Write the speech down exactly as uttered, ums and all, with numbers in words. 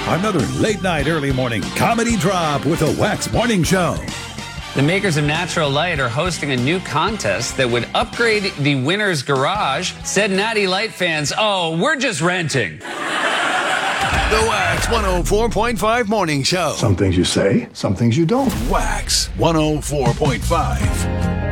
Another late night, early morning comedy drop with the Wax Morning Show. The makers of Natural Light are hosting a new contest that would upgrade the winner's garage. Said Natty Light fans, oh, we're just renting. The Wax one oh four point five Morning Show. Some things you say, some things you don't. Wax one oh four point five.